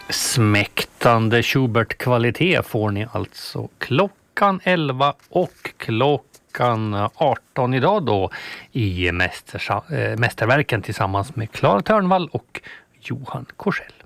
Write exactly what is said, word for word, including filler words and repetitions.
Smäktande Schubert-kvalitet får ni alltså klockan elva och klockan arton idag då i mästersa- äh, mästerverken tillsammans med Clara Törnvall och Johan Korsell.